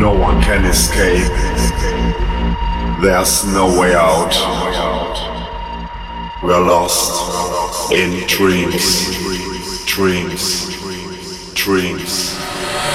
No one can escape. There's no way out. We're lost in dreams, dreams, dreams.